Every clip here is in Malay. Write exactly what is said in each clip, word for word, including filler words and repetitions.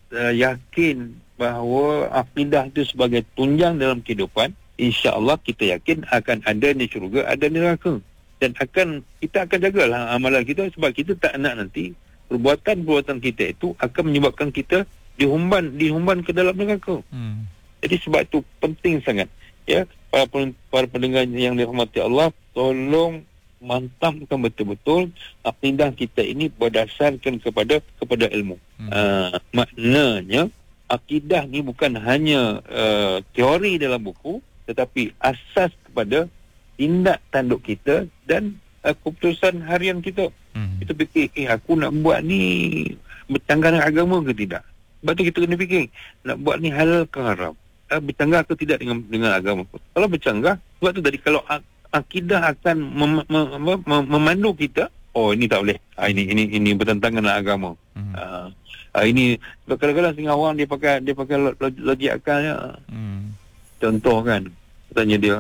uh, yakin bahawa akidah itu sebagai tunjang dalam kehidupan, insya-Allah kita yakin akan ada di syurga, ada di neraka. Dan akan kita akan jagalah amalan kita, sebab kita tak nak nanti perbuatan-perbuatan kita itu akan menyebabkan kita dihumban dihumban ke dalam neraka. Hmm. Jadi sebab itu penting sangat, ya, para, para pendengar yang dirahmati Allah, tolong mantapkan betul-betul akidah kita ini berdasarkan kepada kepada ilmu. Hmm. Uh, maknanya akidah ni bukan hanya uh, teori dalam buku, tetapi asas kepada tindak tanduk kita dan uh, keputusan harian kita. Hmm. Kita fikir, eh aku nak buat ni bercanggah dengan agama ke tidak? Sebab tu kita kena fikir, nak buat ni halal ke haram? Uh, bercanggah ke tidak dengan dengan agama? Kalau bercanggah, sebab tu tadi kalau ak- akidah akan mem- mem- mem- mem- memandu kita, oh ini tak boleh. Ah, ini ini ini bertentangan dengan agama. Hmm. Uh, uh, ini kadang-kadang setengah orang dia pakai dia pakai logik akalnya. Hmm. Contoh kan, tanya dia,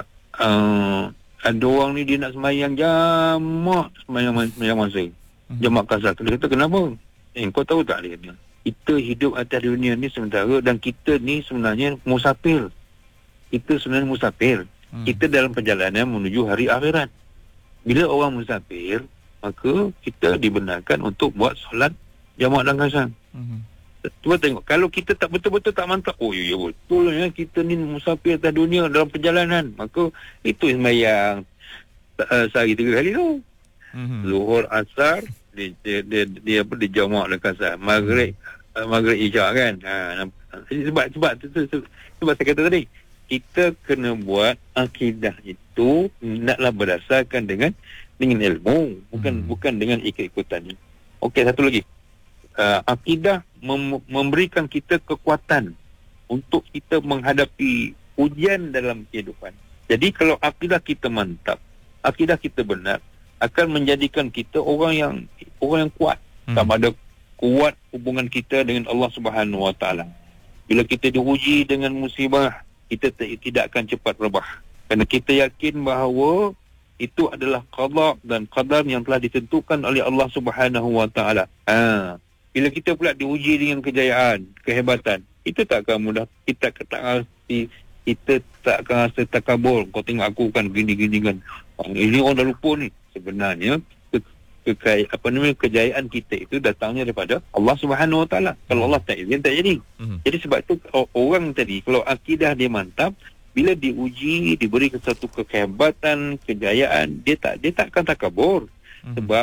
uh, ada orang ni dia nak semayang jamak, semayang semayang masa. Hmm. Jamak kasar. Dia kata kenapa? Eh kau tahu tak dia kata, kita hidup atas dunia ni sementara dan kita ni sebenarnya musafir. Kita sebenarnya musafir. Hmm. Kita dalam perjalanan menuju hari akhirat. Bila orang musafir, maka kita dibenarkan untuk buat solat jamak dan kasar. Hmm. Cuba tengok, kalau kita tak betul-betul tak mantap, oh ya, ya betul ya, kita ni musafir atas dunia dalam perjalanan, maka itu sembahyang uh, sehari tiga kali tu. Hmm. Zuhur, asar, dia dia dia, dia apa dia jamak dan kasar. Maghrib, uh, maghrib isyak kan. Ha, sebab sebab sebab, sebab, sebab saya kata tadi, kita kena buat akidah itu naklah berdasarkan dengan dengan ilmu, bukan hmm. bukan dengan ikut-ikutan. Okey, satu lagi. Uh, akidah mem- memberikan kita kekuatan untuk kita menghadapi ujian dalam kehidupan. Jadi kalau akidah kita mantap, akidah kita benar, akan menjadikan kita orang yang orang yang kuat. Hmm. Sama ada kuat hubungan kita dengan Allah Subhanahu Wa Taala. Bila kita diuji dengan musibah, kita t- tidak akan cepat rebah. Kerana kita yakin bahawa itu adalah qada dan qadar yang telah ditentukan oleh Allah Subhanahu Wa Taala. Ha. Bila kita pula diuji dengan kejayaan, kehebatan, itu tak akan mudah. Kita tak rasa, kita tak akan rasa takabur. Kau tengok aku kan gini-gini kan. Ini orang dah lupa ni. Sebenarnya ke, ke, apa namanya kejayaan kita itu datangnya daripada Allah Subhanahu Wa Taala. Kalau Allah tak izin, tak jadi. Hmm. Jadi sebab tu orang tadi kalau akidah dia mantap, bila diuji, diberi satu kehebatan, kejayaan, dia tak dia tak akan takabur. Hmm. Sebab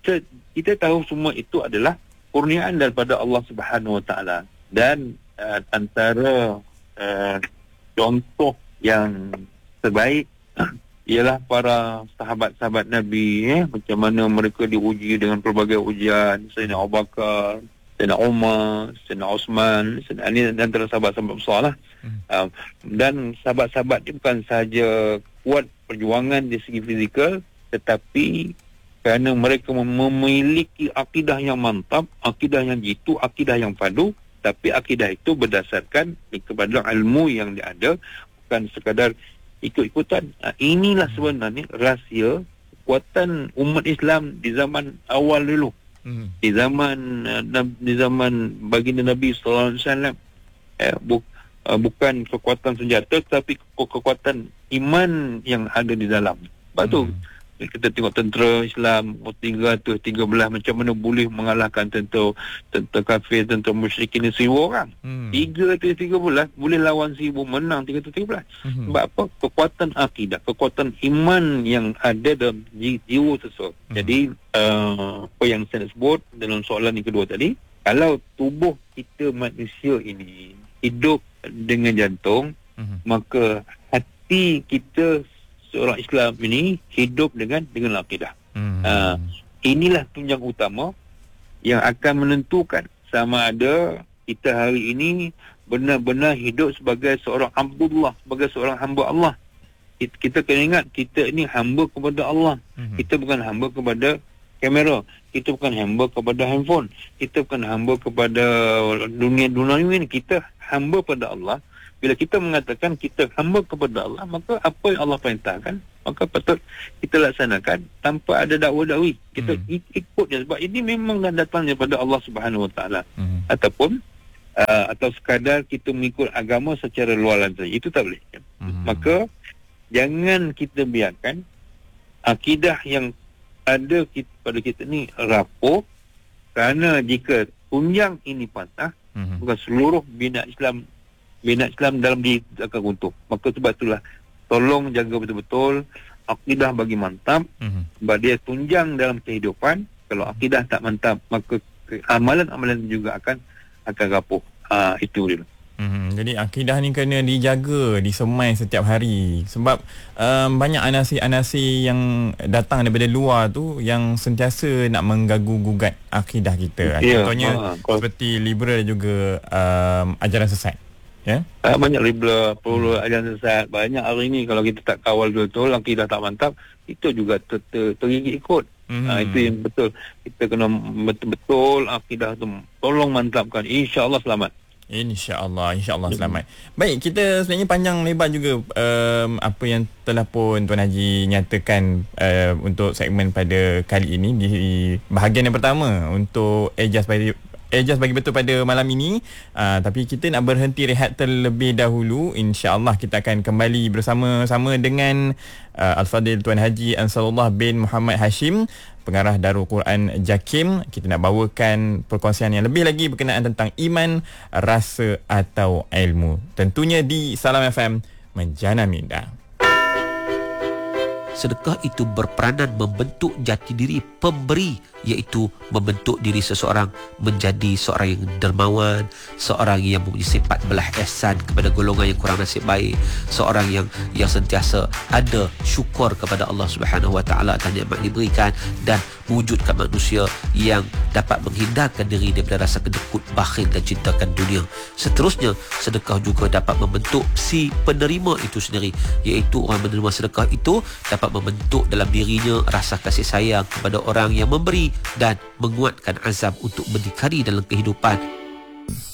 kita tahu semua itu adalah kurniaan daripada Allah Subhanahu Wa Taala. Dan uh, antara uh, contoh yang terbaik ialah para sahabat-sahabat Nabi, eh, macam mana mereka diuji dengan pelbagai ujian. Sayyidina Abu Bakar, Sayyidina Umar, Sayyidina Osman, Sayyidina, ini antara sahabat-sahabat besar lah. Hmm. Uh, dan sahabat-sahabat ini bukan sahaja kuat perjuangan di segi fizikal, tetapi kerana mereka memiliki akidah yang mantap, akidah yang jitu, akidah yang padu, tapi akidah itu berdasarkan kepada ilmu yang dia ada, bukan sekadar ikut-ikutan. Ha, inilah sebenarnya rahsia kekuatan umat Islam di zaman awal dulu. Hmm. Di zaman uh, di zaman baginda Nabi sallallahu alaihi wasallam, eh, bu, uh, bukan kekuatan senjata, tapi ke- kekuatan iman yang ada di dalam. Sebab tu hmm. kita tengok tentera Islam tiga ratus tiga belas macam mana boleh mengalahkan tentera tentera kafir, tentera musyrikin ni seribu orang. Hmm. tiga ratus tiga belas boleh lawan seribu, menang tiga ratus tiga belas. Hmm. Sebab apa? Kekuatan akidah, kekuatan iman yang ada dalam jiwa seseorang. Hmm. Jadi uh, apa yang saya sebut dalam soalan yang kedua tadi, kalau tubuh kita manusia ini hidup dengan jantung, hmm. maka hati kita seorang Islam ini hidup dengan dengan akidah. Hmm. Uh, inilah tunjang utama yang akan menentukan sama ada kita hari ini benar-benar hidup sebagai seorang Abdullah, sebagai seorang hamba Allah. Kita, kita kena ingat kita ini hamba kepada Allah. Hmm. Kita bukan hamba kepada kamera. Kita bukan hamba kepada handphone. Kita bukan hamba kepada dunia dunia ini. Kita hamba pada Allah. Bila kita mengatakan kita hamba kepada Allah, maka apa yang Allah perintahkan, maka patut kita laksanakan tanpa ada dakwa-dakwi. Kita hmm. ikut je, sebab ini memang dah datang daripada Allah Subhanahu Wa Taala. Hmm. Ataupun uh, atau sekadar kita mengikut agama secara luaran saja. Itu tak boleh. Hmm. Maka jangan kita biarkan akidah yang ada kita, pada kita ni rapuh, kerana jika tunjang ini patah, hmm. bukan seluruh bina Islam bina Islam dalam diri akan runtuh. Maka sebab itulah tolong jaga betul-betul akidah bagi mantap, hmm. sebab dia tunjang dalam kehidupan. Kalau akidah tak mantap, maka amalan-amalan juga akan akan rapuh. Uh, itu dia. Hmm, jadi akidah ni kena dijaga, disemai setiap hari. Sebab um, banyak anasi-anasi yang datang daripada luar tu yang sentiasa nak mengganggu-gugat akidah kita. Yeah, contohnya uh, seperti liberal juga um, ajaran sesat. Ya. Yeah? Uh, banyak liberal, perlu hmm. ajaran sesat. Banyak hari ni kalau kita tak kawal betul-betul, akidah tak mantap, itu juga ter- ter- tergigit ikut. Hmm. Uh, itu yang betul. Kita kena betul-betul akidah tu tolong mantapkan. InsyaAllah selamat. InsyaAllah, insyaAllah selamat. Baik, kita sebenarnya panjang lebar juga um, apa yang telah pun Tuan Haji nyatakan uh, untuk segmen pada kali ini di bahagian yang pertama untuk Adjust bagi Adjust bagi betul pada malam ini. Uh, tapi kita nak berhenti rehat terlebih dahulu. InsyaAllah kita akan kembali bersama-sama dengan uh, Al-Fadhil Tuan Haji Ansarullah bin Muhammad Hashim, pengarah Darul Quran JAKIM. Kita nak bawakan perkongsian yang lebih lagi berkenaan tentang iman, rasa atau ilmu. Tentunya di Salam F M Menjana Minda. Sedekah itu berperanan membentuk jati diri pemberi, iaitu membentuk diri seseorang menjadi seorang yang dermawan, seorang yang mempunyai sifat belah ihsan kepada golongan yang kurang nasib baik, seorang yang yang sentiasa ada syukur kepada Allah Subhanahu Wa Taala atas nikmat diberikan, dan mewujudkan manusia yang dapat menghindarkan diri daripada rasa kedekut, bakhil dan cintakan dunia. Seterusnya, sedekah juga dapat membentuk si penerima itu sendiri, iaitu orang menerima sedekah itu dapat membentuk dalam dirinya rasa kasih sayang kepada orang yang memberi dan menguatkan azam untuk berdikari dalam kehidupan.